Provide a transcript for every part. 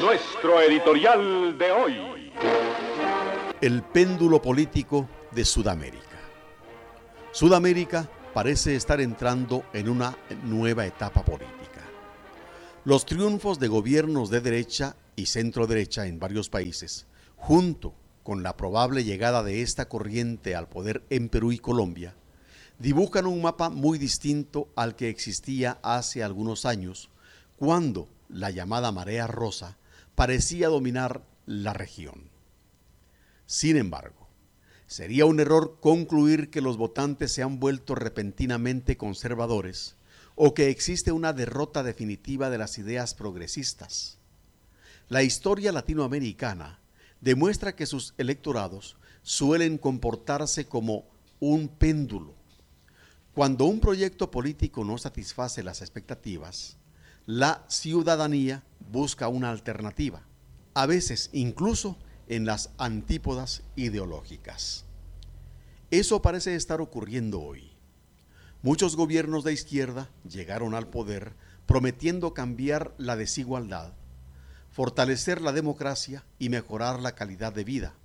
nuestro editorial de hoy. El péndulo político de Sudamérica. Sudamérica parece estar entrando en una nueva etapa política. Los triunfos de gobiernos de derecha y centro-derecha en varios países, junto con la probable llegada de esta corriente al poder en Perú y Colombia, dibujan un mapa muy distinto al que existía hace algunos años, cuando la llamada marea rosa parecía dominar la región. Sin embargo, sería un error concluir que los votantes se han vuelto repentinamente conservadores o que existe una derrota definitiva de las ideas progresistas. La historia latinoamericana demuestra que sus electorados suelen comportarse como un péndulo. Cuando un proyecto político no satisface las expectativas, la ciudadanía busca una alternativa, a veces incluso en las antípodas ideológicas. Eso parece estar ocurriendo hoy. Muchos gobiernos de izquierda llegaron al poder prometiendo cambiar la desigualdad, fortalecer la democracia y mejorar la calidad de vida.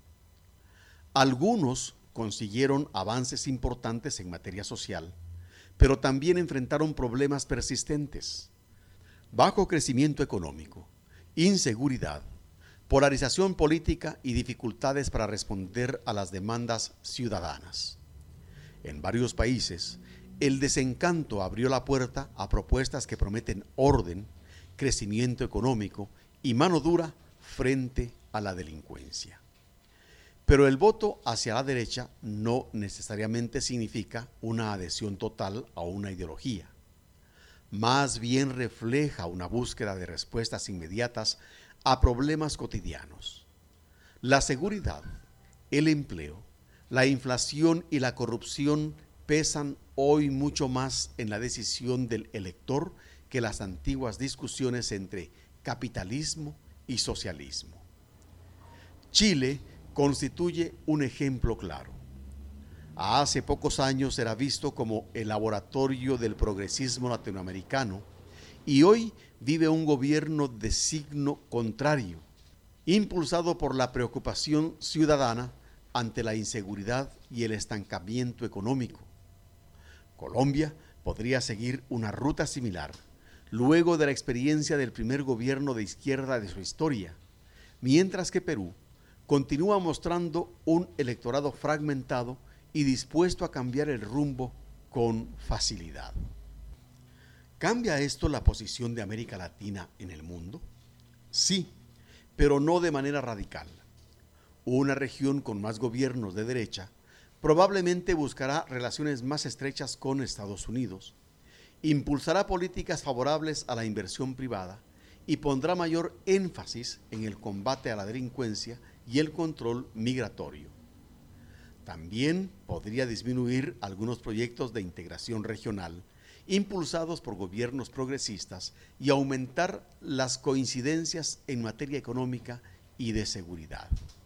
Algunos consiguieron avances importantes en materia social, pero también enfrentaron problemas persistentes: bajo crecimiento económico, inseguridad, polarización política y dificultades para responder a las demandas ciudadanas. En varios países, el desencanto abrió la puerta a propuestas que prometen orden, crecimiento económico y mano dura frente a la delincuencia. Pero el voto hacia la derecha no necesariamente significa una adhesión total a una ideología. Más bien refleja una búsqueda de respuestas inmediatas a problemas cotidianos. La seguridad, el empleo, la inflación y la corrupción pesan hoy mucho más en la decisión del elector que las antiguas discusiones entre capitalismo y socialismo. Chile constituye un ejemplo claro. Hace pocos años era visto como el laboratorio del progresismo latinoamericano y hoy vive un gobierno de signo contrario, impulsado por la preocupación ciudadana ante la inseguridad y el estancamiento económico. Colombia podría seguir una ruta similar, luego de la experiencia del primer gobierno de izquierda de su historia, mientras que Perú continúa mostrando un electorado fragmentado y dispuesto a cambiar el rumbo con facilidad. ¿Cambia esto la posición de América Latina en el mundo? Sí, pero no de manera radical. Una región con más gobiernos de derecha probablemente buscará relaciones más estrechas con Estados Unidos, impulsará políticas favorables a la inversión privada y pondrá mayor énfasis en el combate a la delincuencia y el control migratorio. También podría disminuir algunos proyectos de integración regional impulsados por gobiernos progresistas y aumentar las coincidencias en materia económica y de seguridad.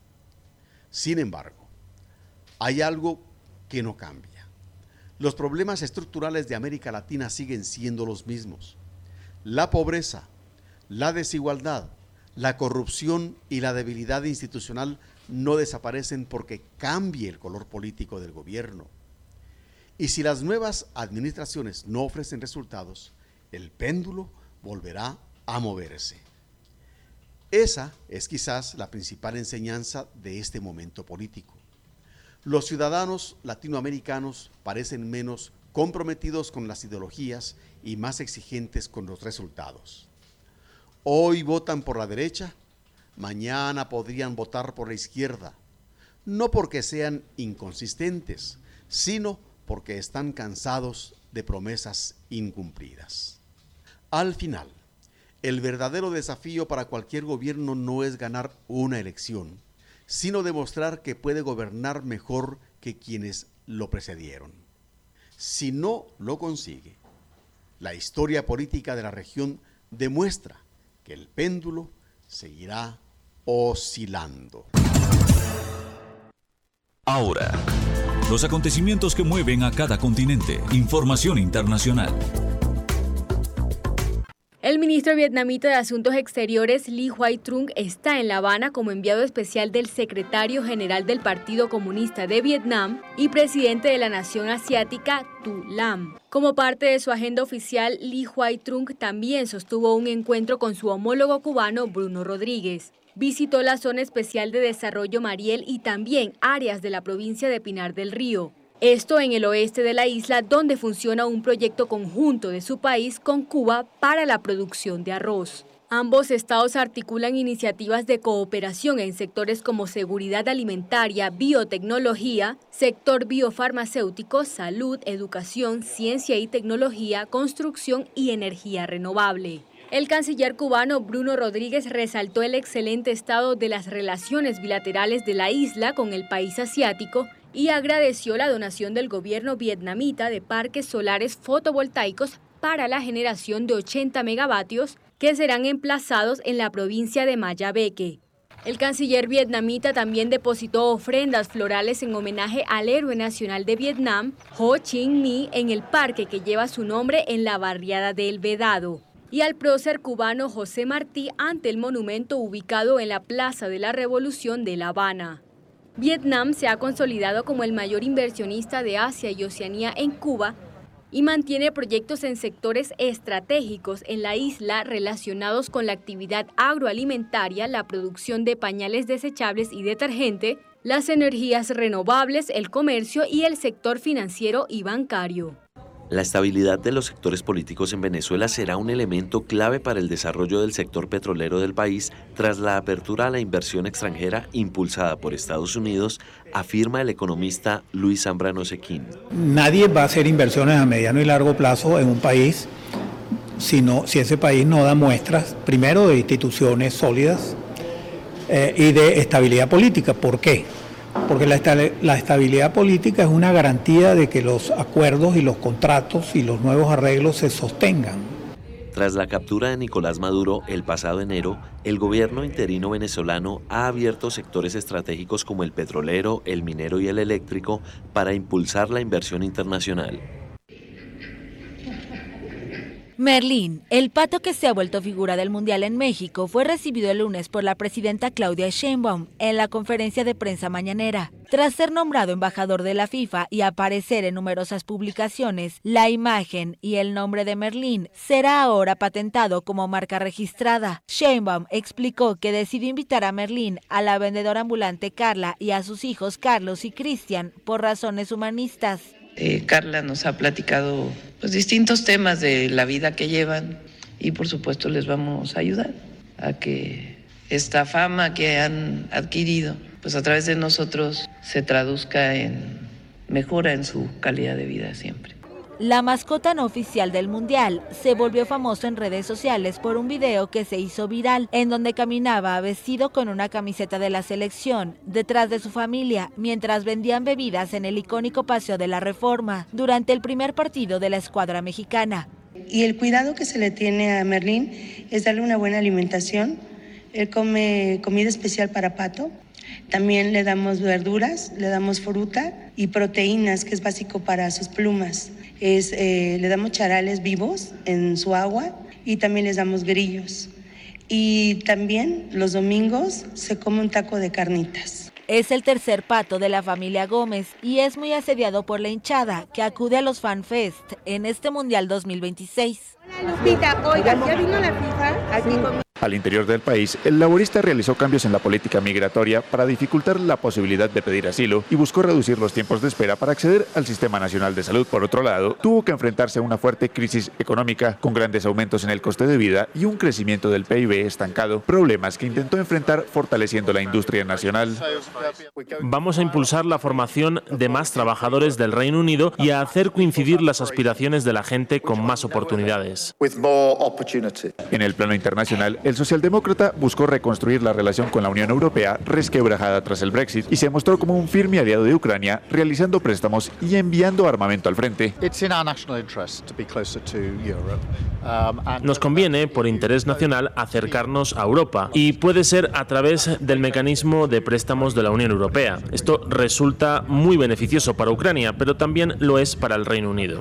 Sin embargo, hay algo que no cambia. Los problemas estructurales de América Latina siguen siendo los mismos. La pobreza, la desigualdad, la corrupción y la debilidad institucional no desaparecen porque cambie el color político del gobierno. Y si las nuevas administraciones no ofrecen resultados, el péndulo volverá a moverse. Esa es quizás la principal enseñanza de este momento político. Los ciudadanos latinoamericanos parecen menos comprometidos con las ideologías y más exigentes con los resultados. Hoy votan por la derecha, mañana podrían votar por la izquierda, no porque sean inconsistentes, sino porque están cansados de promesas incumplidas. Al final, el verdadero desafío para cualquier gobierno no es ganar una elección, sino demostrar que puede gobernar mejor que quienes lo precedieron. Si no lo consigue, la historia política de la región demuestra que el péndulo seguirá oscilando. Ahora, los acontecimientos que mueven a cada continente. Información internacional. El El ministro vietnamita de Asuntos Exteriores, Ly Hoai Trung, está en La Habana como enviado especial del secretario general del Partido Comunista de Vietnam y presidente de la nación asiática, Thu Lam. Como parte de su agenda oficial, Ly Hoai Trung también sostuvo un encuentro con su homólogo cubano, Bruno Rodríguez. Visitó la Zona Especial de Desarrollo Mariel y también áreas de la provincia de Pinar del Río. Esto en el oeste de la isla, donde funciona un proyecto conjunto de su país con Cuba para la producción de arroz. Ambos estados articulan iniciativas de cooperación en sectores como seguridad alimentaria, biotecnología, sector biofarmacéutico, salud, educación, ciencia y tecnología, construcción y energía renovable. El canciller cubano Bruno Rodríguez resaltó el excelente estado de las relaciones bilaterales de la isla con el país asiático y agradeció la donación del gobierno vietnamita de parques solares fotovoltaicos para la generación de 80 megavatios que serán emplazados en la provincia de Mayabeque. El canciller vietnamita también depositó ofrendas florales en homenaje al héroe nacional de Vietnam, Ho Chi Minh, en el parque que lleva su nombre en la barriada de El Vedado, y al prócer cubano José Martí ante el monumento ubicado en la Plaza de la Revolución de La Habana. Vietnam se ha consolidado como el mayor inversionista de Asia y Oceanía en Cuba y mantiene proyectos en sectores estratégicos en la isla relacionados con la actividad agroalimentaria, la producción de pañales desechables y detergente, las energías renovables, el comercio y el sector financiero y bancario. La estabilidad de los sectores políticos en Venezuela será un elemento clave para el desarrollo del sector petrolero del país tras la apertura a la inversión extranjera impulsada por Estados Unidos, afirma el economista Luis Zambrano Sequín. Nadie va a hacer inversiones a mediano y largo plazo en un país si ese país no da muestras, primero, de instituciones sólidas y de estabilidad política. ¿Por qué? Porque la estabilidad política es una garantía de que los acuerdos y los contratos y los nuevos arreglos se sostengan. Tras la captura de Nicolás Maduro el pasado enero, el gobierno interino venezolano ha abierto sectores estratégicos como el petrolero, el minero y el eléctrico para impulsar la inversión internacional. Merlín, el pato que se ha vuelto figura del Mundial en México, fue recibido el lunes por la presidenta Claudia Sheinbaum en la conferencia de prensa mañanera. Tras ser nombrado embajador de la FIFA y aparecer en numerosas publicaciones, la imagen y el nombre de Merlín será ahora patentado como marca registrada. Sheinbaum explicó que decidió invitar a Merlín, a la vendedora ambulante Carla y a sus hijos Carlos y Cristian por razones humanistas. Carla nos ha platicado distintos temas de la vida que llevan y por supuesto les vamos a ayudar a que esta fama que han adquirido a través de nosotros se traduzca en mejora en su calidad de vida siempre. La mascota no oficial del Mundial se volvió famoso en redes sociales por un video que se hizo viral, en donde caminaba vestido con una camiseta de la selección, detrás de su familia, mientras vendían bebidas en el icónico Paseo de la Reforma, durante el primer partido de la escuadra mexicana. Y el cuidado que se le tiene a Merlín es darle una buena alimentación. Él come comida especial para pato. También le damos verduras, le damos fruta y proteínas, que es básico para sus plumas. Le damos charales vivos en su agua y también les damos grillos. Y también los domingos se come un taco de carnitas. Es el tercer pato de la familia Gómez y es muy asediado por la hinchada que acude a los FanFest en este Mundial 2026. Hola Lupita, oiga, ¿ya vino la FIFA aquí conmigo? Al interior del país, el laborista realizó cambios en la política migratoria para dificultar la posibilidad de pedir asilo y buscó reducir los tiempos de espera para acceder al Sistema Nacional de Salud. Por otro lado, tuvo que enfrentarse a una fuerte crisis económica con grandes aumentos en el coste de vida y un crecimiento del PIB estancado, problemas que intentó enfrentar fortaleciendo la industria nacional. Vamos a impulsar la formación de más trabajadores del Reino Unido y a hacer coincidir las aspiraciones de la gente con más oportunidades. En el plano internacional, el el socialdemócrata buscó reconstruir la relación con la Unión Europea resquebrajada tras el Brexit y se mostró como un firme aliado de Ucrania, realizando préstamos y enviando armamento al frente. Nos conviene, por interés nacional, acercarnos a Europa y puede ser a través del mecanismo de préstamos de la Unión Europea. Esto resulta muy beneficioso para Ucrania, pero también lo es para el Reino Unido.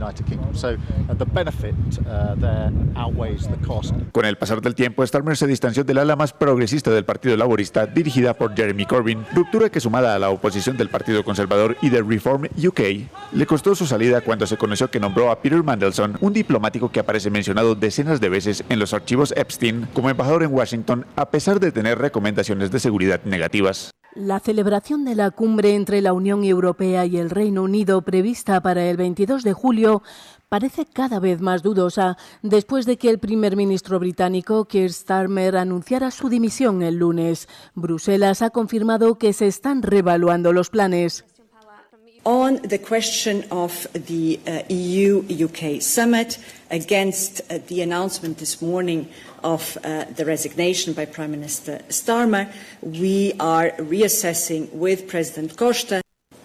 Con el pasar del tiempo, Starmer se distanció del ala más progresista del Partido Laborista, dirigida por Jeremy Corbyn, ruptura que, sumada a la oposición del Partido Conservador y de Reform UK, le costó su salida cuando se conoció que nombró a Peter Mandelson, un diplomático que aparece mencionado decenas de veces en los archivos Epstein, como embajador en Washington, a pesar de tener recomendaciones de seguridad negativas. La celebración de la cumbre entre la Unión Europea y el Reino Unido, prevista para el 22 de julio, parece cada vez más dudosa después de que el primer ministro británico Keir Starmer anunciara su dimisión el lunes. Bruselas ha confirmado que se están reevaluando los planes. On the question of the EU-UK summit, against the announcement this morning of the resignation by Prime Minister Starmer, we are reassessing with President Costa.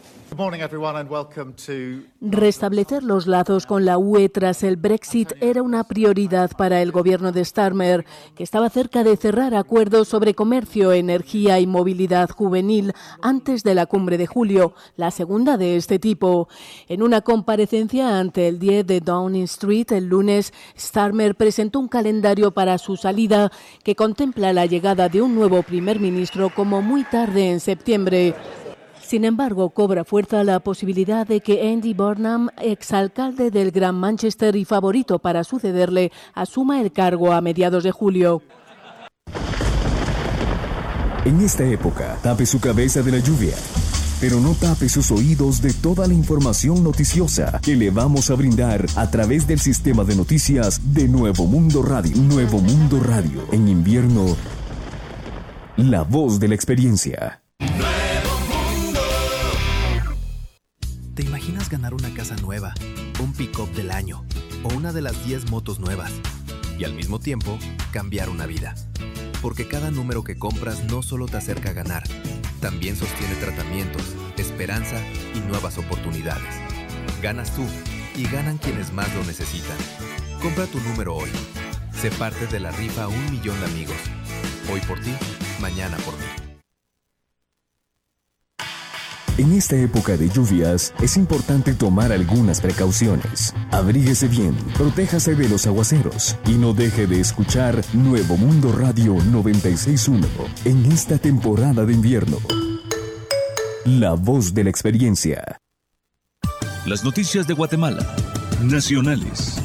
Restablecer los lazos con la UE tras el Brexit era una prioridad para el gobierno de Starmer, que estaba cerca de cerrar acuerdos sobre comercio, energía y movilidad juvenil antes de la cumbre de julio, la segunda de este tipo. En una comparecencia ante el 10 de Downing Street el lunes, Starmer presentó un calendario para su salida que contempla la llegada de un nuevo primer ministro como muy tarde en septiembre. Sin embargo, cobra fuerza la posibilidad de que Andy Burnham, exalcalde del Gran Manchester y favorito para sucederle, asuma el cargo a mediados de julio. En esta época, tape su cabeza de la lluvia, pero no tape sus oídos de toda la información noticiosa que le vamos a brindar a través del sistema de noticias de Nuevo Mundo Radio. Nuevo Mundo Radio. En invierno, la voz de la experiencia. ¿Te imaginas ganar una casa nueva, un pick-up del año o una de las 10 motos nuevas? Y al mismo tiempo, cambiar una vida. Porque cada número que compras no solo te acerca a ganar, también sostiene tratamientos, esperanza y nuevas oportunidades. Ganas tú y ganan quienes más lo necesitan. Compra tu número hoy. Sé parte de la rifa 1 millón de amigos. Hoy por ti, mañana por mí. En esta época de lluvias, es importante tomar algunas precauciones. Abríguese bien, protéjase de los aguaceros y no deje de escuchar Nuevo Mundo Radio 96.1 en esta temporada de invierno. La voz de la experiencia. Las noticias de Guatemala, nacionales,